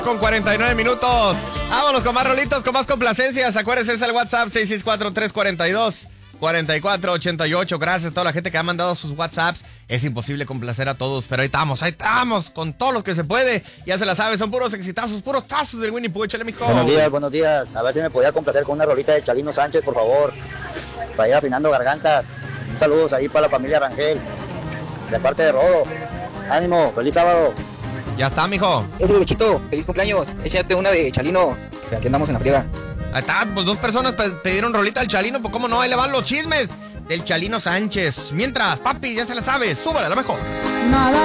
Con 49 minutos. Vámonos con más rolitos, con más complacencias. Acuérdense, es el WhatsApp 664-342-4488. Gracias a toda la gente que ha mandado sus WhatsApps. Es imposible complacer a todos, pero ahí estamos, con todo lo que se puede. Ya se la sabe, son puros exitazos, puros tazos del Winnie Pooh. Échale, mijo. Buenos días. A ver si me podía complacer con una rolita de Chalino Sánchez, por favor. Para ir afinando gargantas. Un saludos ahí para la familia Rangel. De parte de Rodo. Ánimo, feliz sábado. Ya está, mijo. Ese Luchito, feliz cumpleaños. Échate una de Chalino. Aquí andamos en la friega. Ahí está, pues 2 personas pidieron rolita al Chalino, pues cómo no, ahí le van los chismes del Chalino Sánchez. Mientras, papi, ya se la sabe, súbale a lo mejor. Nada.